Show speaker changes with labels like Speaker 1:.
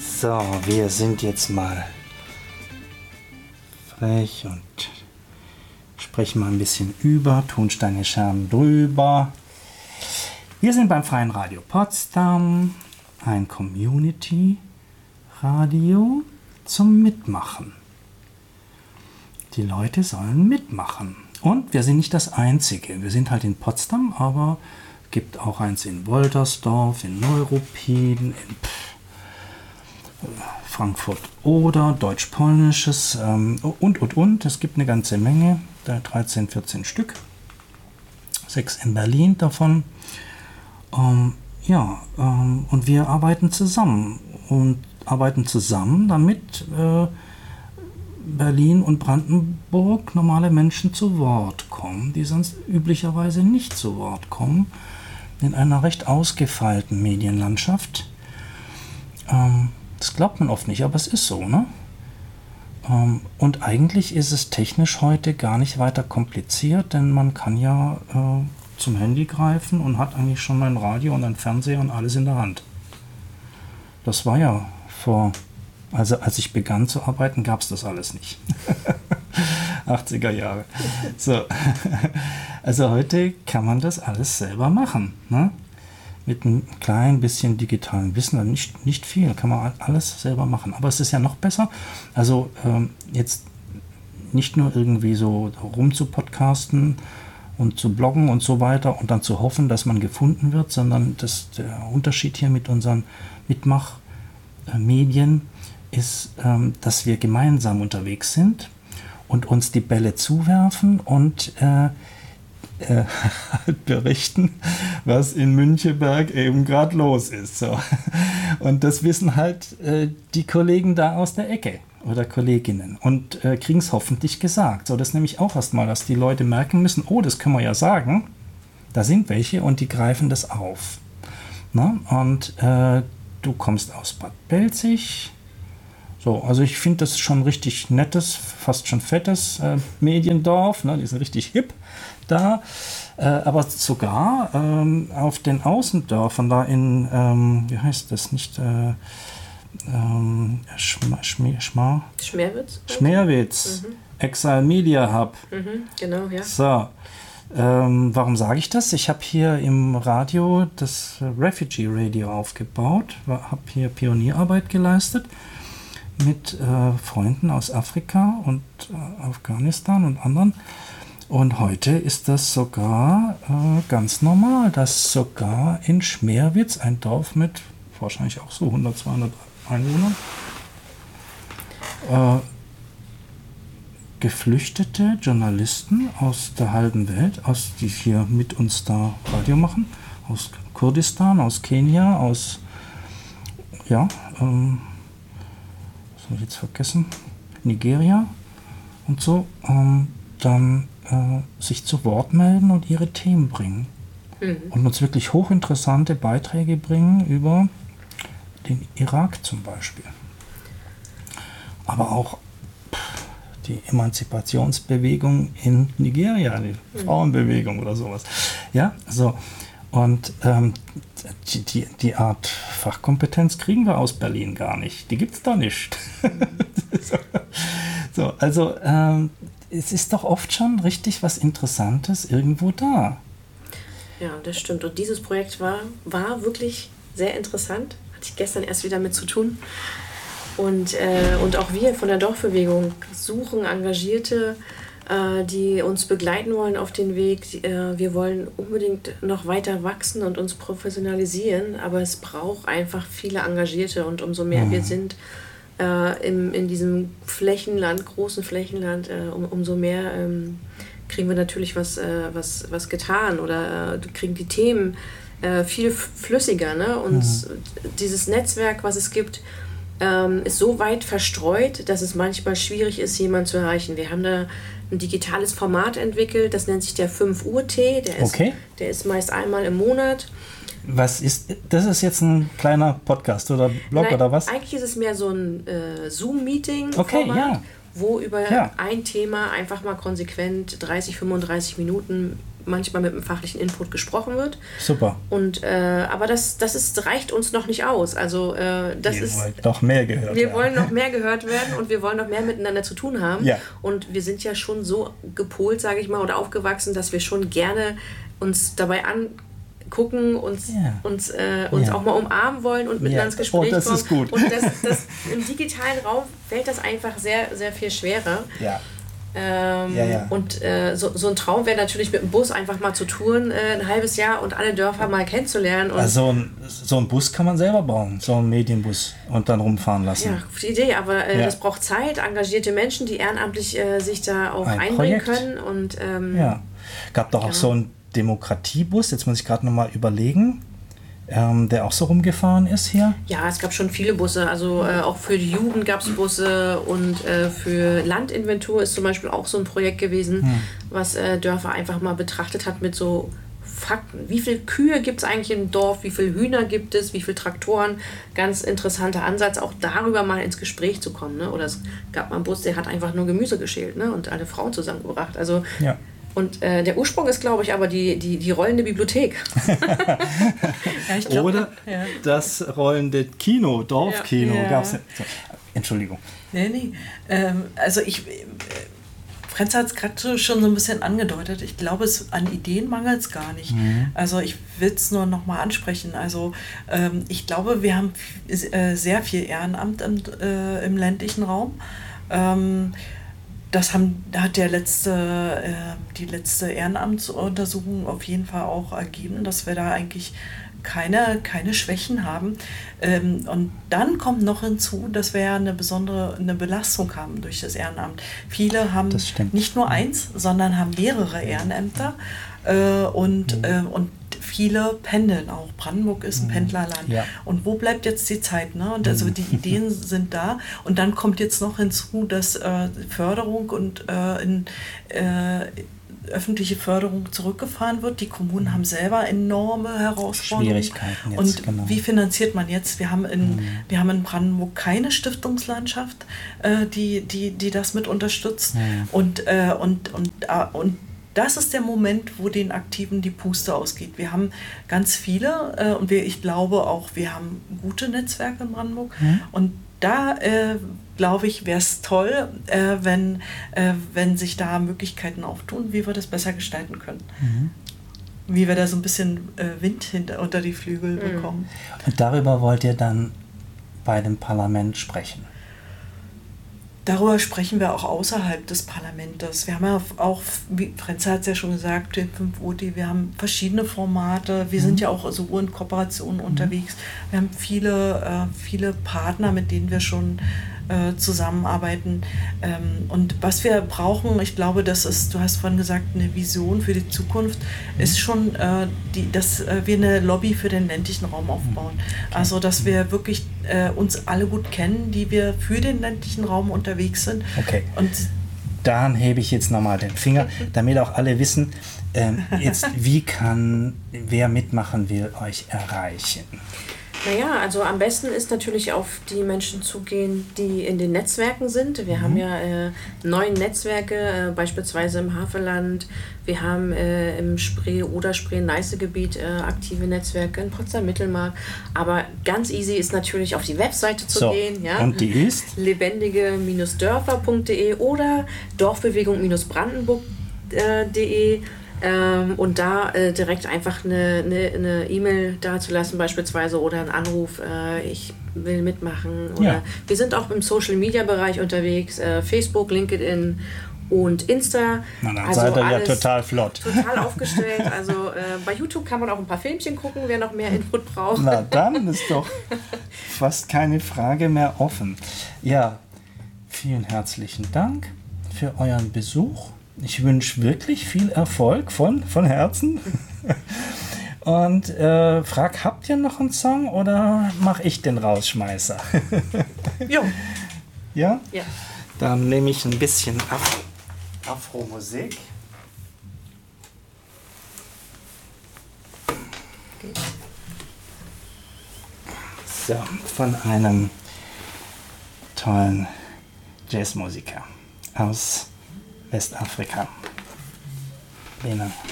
Speaker 1: So, wir sind jetzt mal frech und sprechen mal ein bisschen über, Tonsteine Scherben drüber. Wir sind beim Freien Radio Potsdam, ein Community-Radio zum Mitmachen. Die Leute sollen mitmachen. Und wir sind nicht das Einzige. Wir sind halt in Potsdam, aber es gibt auch eins in Woltersdorf, in Neuruppin, in Frankfurt oder Deutsch-Polnisches und. Es gibt eine ganze Menge, 13, 14 Stück. 6 in Berlin davon. Und wir arbeiten zusammen. Damit Berlin und Brandenburg normale Menschen zu Wort kommen, die sonst üblicherweise nicht zu Wort kommen, in einer recht ausgefeilten Medienlandschaft. Das glaubt man oft nicht, aber es ist so, ne? Und eigentlich ist es technisch heute gar nicht weiter kompliziert, denn man kann ja zum Handy greifen und hat eigentlich schon ein Radio und ein Fernseher und alles in der Hand. Das war ja als ich begann zu arbeiten, gab es das alles nicht. 80er Jahre. So. Also heute kann man das alles selber machen, ne? Mit einem kleinen bisschen digitalen Wissen, nicht viel, kann man alles selber machen. Aber es ist ja noch besser, also jetzt nicht nur irgendwie so rumzupodcasten und zu bloggen und so weiter und dann zu hoffen, dass man gefunden wird, sondern der Unterschied hier mit unseren Mitmachmedien ist, dass wir gemeinsam unterwegs sind und uns die Bälle zuwerfen und berichten, was in Müncheberg eben gerade los ist. So. Und das wissen halt die Kollegen da aus der Ecke oder Kolleginnen und kriegen es hoffentlich gesagt. So, das ist nämlich auch erstmal, dass die Leute merken müssen, oh, das können wir ja sagen, da sind welche und die greifen das auf. Na? Und du kommst aus Bad Belzig. So, also ich finde das schon richtig nettes, fast schon fettes Mediendorf, ne? Die sind richtig hip da, aber sogar auf den Außendörfern da in, wie heißt das, nicht Schmerwitz, Exile Media Hub.
Speaker 2: Genau, ja.
Speaker 1: So, warum sage ich das? Ich habe hier im Radio das Refugee Radio aufgebaut, habe hier Pionierarbeit geleistet mit Freunden aus Afrika und Afghanistan und anderen. Und heute ist das sogar ganz normal, dass sogar in Schmerwitz, ein Dorf mit wahrscheinlich auch so 100, 200 Einwohnern, geflüchtete Journalisten aus der halben Welt, die hier mit uns da Radio machen, aus Kurdistan, aus Kenia, aus, was habe ich jetzt vergessen, Nigeria und so, dann sich zu Wort melden und ihre Themen bringen. Und uns wirklich hochinteressante Beiträge bringen über den Irak zum Beispiel. Aber auch die Emanzipationsbewegung in Nigeria, die Frauenbewegung oder sowas. Ja, so. Und die Art Fachkompetenz kriegen wir aus Berlin gar nicht. Die gibt es da nicht. So, also es ist doch oft schon richtig was Interessantes irgendwo da.
Speaker 2: Ja, das stimmt. Und dieses Projekt war wirklich sehr interessant. Hatte ich gestern erst wieder mit zu tun. Und auch wir von der Dorfbewegung suchen Engagierte, die uns begleiten wollen auf den Weg. Wir wollen unbedingt noch weiter wachsen und uns professionalisieren, aber es braucht einfach viele Engagierte. Und umso mehr wir sind in diesem Flächenland, großen Flächenland, umso mehr kriegen wir natürlich was getan oder kriegen die Themen viel flüssiger. Ne? Und dieses Netzwerk, was es gibt, ist so weit verstreut, dass es manchmal schwierig ist, jemanden zu erreichen. Wir haben da ein digitales Format entwickelt, das nennt sich der 5-Uhr-Tee. Der ist meist einmal im Monat.
Speaker 1: Das ist jetzt ein kleiner Podcast oder Blog? Nein, oder was?
Speaker 2: Eigentlich ist es mehr so ein Zoom-Meeting-Format,
Speaker 1: okay, ja.
Speaker 2: wo über ein Thema einfach mal konsequent 30, 35 Minuten manchmal mit dem fachlichen Input gesprochen wird.
Speaker 1: Super.
Speaker 2: Und aber das reicht uns noch nicht aus. Also
Speaker 1: Wir wollen noch mehr gehört werden.
Speaker 2: Wir wollen noch mehr gehört werden und wir wollen noch mehr miteinander zu tun haben.
Speaker 1: Ja.
Speaker 2: Und wir sind ja schon so gepolt, sage ich mal, oder aufgewachsen, dass wir schon gerne uns dabei angucken, uns auch mal umarmen wollen und miteinander ins Gespräch
Speaker 1: das
Speaker 2: kommen.
Speaker 1: Ist gut.
Speaker 2: Und das im digitalen Raum fällt das einfach sehr, sehr viel schwerer.
Speaker 1: Ja.
Speaker 2: Und so ein Traum wäre natürlich mit dem Bus einfach mal zu touren, ein halbes Jahr und alle Dörfer mal kennenzulernen. Und
Speaker 1: also so ein Bus kann man selber bauen, so einen Medienbus und dann rumfahren lassen.
Speaker 2: Ja, gute Idee, aber das braucht Zeit, engagierte Menschen, die ehrenamtlich sich da auch einbringen können. Und,
Speaker 1: gab doch auch so einen Demokratiebus, jetzt muss ich gerade nochmal überlegen, der auch so rumgefahren ist hier.
Speaker 2: Ja, es gab schon viele Busse, also auch für die Jugend gab es Busse und für Landinventur ist zum Beispiel auch so ein Projekt gewesen, was Dörfer einfach mal betrachtet hat mit so Fakten. Wie viele Kühe gibt es eigentlich im Dorf, wie viele Hühner gibt es, wie viele Traktoren? Ganz interessanter Ansatz, auch darüber mal ins Gespräch zu kommen. Ne? Oder es gab mal einen Bus, der hat einfach nur Gemüse geschält, ne? Und alle Frauen zusammengebracht. Also und der Ursprung ist, glaube ich, aber die rollende Bibliothek.
Speaker 3: Ich glaub,
Speaker 1: oder das rollende Kino, Dorfkino. Gab's. Entschuldigung.
Speaker 3: Nee. Also Franz hat es gerade schon so ein bisschen angedeutet. Ich glaube, an Ideen mangelt es gar nicht. Also ich will es nur noch mal ansprechen. Also ich glaube, wir haben sehr viel Ehrenamt im ländlichen Raum. Hat die letzte Ehrenamtsuntersuchung auf jeden Fall auch ergeben, dass wir da eigentlich keine Schwächen haben. Und dann kommt noch hinzu, dass wir ja eine Belastung haben durch das Ehrenamt. Viele haben nicht nur eins, sondern haben mehrere Ehrenämter und viele pendeln auch. Brandenburg ist ein Pendlerland. Ja. Und wo bleibt jetzt die Zeit? Ne? Und also die Ideen sind da. Und dann kommt jetzt noch hinzu, dass Förderung und öffentliche Förderung zurückgefahren wird. Die Kommunen haben selber enorme Herausforderungen.
Speaker 1: Schwierigkeiten
Speaker 3: jetzt. Und wie finanziert man jetzt? Wir haben in Brandenburg keine Stiftungslandschaft, die das mit unterstützt. Und das ist der Moment, wo den Aktiven die Puste ausgeht. Wir haben ganz viele und ich glaube auch, wir haben gute Netzwerke in Brandenburg. Und da, glaube ich, wäre es toll, wenn sich da Möglichkeiten auftun, wie wir das besser gestalten können. Wie wir da so ein bisschen Wind unter die Flügel bekommen.
Speaker 1: Und darüber wollt ihr dann bei dem Parlament sprechen?
Speaker 3: Darüber sprechen wir auch außerhalb des Parlaments. Wir haben ja auch, wie Franz hat es ja schon gesagt, den 5OD, wir haben verschiedene Formate. Wir sind ja auch so in Kooperationen unterwegs. Wir haben viele Partner, mit denen wir schon zusammenarbeiten. Und was wir brauchen, ich glaube, das ist, du hast vorhin gesagt, eine Vision für die Zukunft, ist schon, dass wir eine Lobby für den ländlichen Raum aufbauen. Also, dass wir wirklich uns alle gut kennen, die wir für den ländlichen Raum unterwegs sind.
Speaker 1: Okay. Und dann hebe ich jetzt nochmal den Finger, damit auch alle wissen, wer mitmachen will, euch erreichen.
Speaker 2: Naja, also am besten ist natürlich auf die Menschen zugehen, die in den Netzwerken sind. Wir haben ja 9 Netzwerke, beispielsweise im Havelland. Wir haben im Spree-Neiße-Gebiet aktive Netzwerke, in Potsdam-Mittelmark. Aber ganz easy ist natürlich auf die Webseite zu gehen. Ja?
Speaker 1: Und die ist?
Speaker 2: lebendige-dörfer.de oder dorfbewegung-brandenburg.de. Und da direkt einfach eine E-Mail dazulassen beispielsweise oder einen Anruf, ich will mitmachen. Oder wir sind auch im Social-Media-Bereich unterwegs, Facebook, LinkedIn und Insta.
Speaker 1: Na, dann seid ihr ja total flott.
Speaker 2: Total aufgestellt. Also bei YouTube kann man auch ein paar Filmchen gucken, wer noch mehr Input braucht.
Speaker 1: Na, dann ist doch fast keine Frage mehr offen. Ja, vielen herzlichen Dank für euren Besuch. Ich wünsche wirklich viel Erfolg von Herzen. Und frag, habt ihr noch einen Song oder mache ich den Rausschmeißer?
Speaker 3: Jo.
Speaker 1: Ja?
Speaker 2: Ja.
Speaker 1: Dann nehme ich ein bisschen Afro-Musik. So, von einem tollen Jazzmusiker aus Westafrika. Lena.